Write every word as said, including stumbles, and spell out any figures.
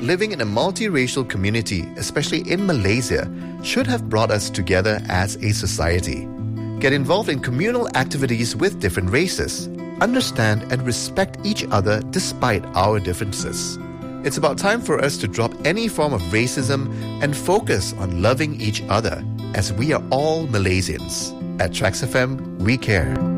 living in a multiracial community, especially in Malaysia, should have brought us together as a society. Get involved in communal activities with different races. Understand and respect each other despite our differences. It's about time for us to drop any form of racism and focus on loving each other, as we are all Malaysians. At Trax F M, we care.